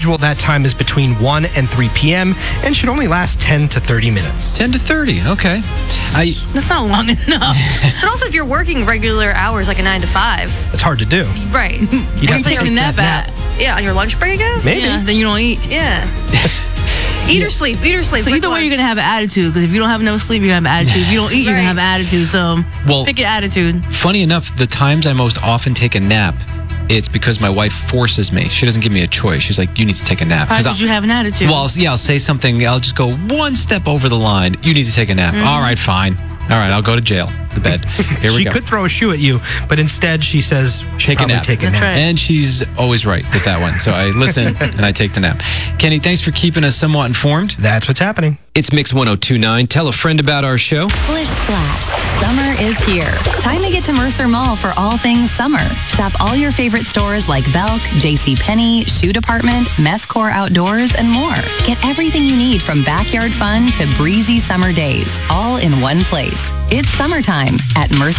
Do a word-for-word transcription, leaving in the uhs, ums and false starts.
schedule. That time is between one and three p.m. and should only last ten to thirty minutes. ten to thirty, okay. I, That's not long enough. But also, if you're working regular hours, like a nine to five. It's hard to do. Right. You'd Where have you to taking take a nap that at? Yeah, on your lunch break, I guess? Maybe. Yeah, then you don't eat. Yeah. Eat or sleep. Eat or sleep. So Which either way, one? you're going to have an attitude. Because if you don't have enough sleep, you're going to have an attitude. If you don't eat, you're going to have an attitude. So Well- pick your attitude. funny enough, the times I most often take a nap, it's because my wife forces me. She doesn't give me a choice. She's like, you need to take a nap. Probably 'Cause because you have an attitude. Well, I'll, yeah, I'll say something. I'll just go one step over the line. You need to take a nap. Mm-hmm. All right, fine. All right, I'll go to jail, the bed. Here we She go. could throw a shoe at you, but instead she says, Take a probably nap. take a That's nap. right. And she's always right with that one. So I listen and I take the nap. Kenny, thanks for keeping us somewhat informed. That's what's happening. It's Mix one oh two point nine. Tell a friend about our show. Splish Splash. Summer is here. Time to get to Mercer Mall for all things summer. Shop all your favorite stores like Belk, JCPenney, Shoe Department, Methcore Outdoors, and more. Get everything you need from backyard fun to breezy summer days, all in one place. It's summertime at Mercer.